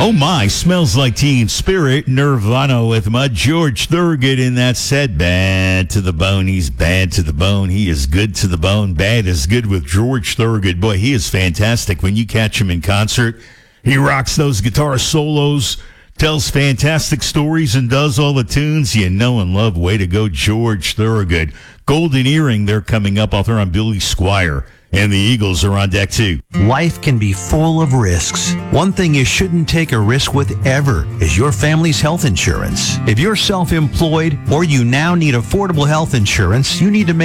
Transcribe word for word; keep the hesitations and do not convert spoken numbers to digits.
Oh my, Smells Like Teen Spirit, Nirvana with my George Thorogood in that set. Bad to the bone, he's bad to the bone. He is good to the bone. Bad is good with George Thorogood. Boy, he is fantastic. When you catch him in concert, he rocks those guitar solos, tells fantastic stories, and does all the tunes you know and love. Way to go, George Thorogood. Golden Earring, they're coming up. Author on Billy Squire. And the Eagles are on deck, too. Life can be full of risks. One thing you shouldn't take a risk with ever is your family's health insurance. If you're self-employed or you now need affordable health insurance, you need to make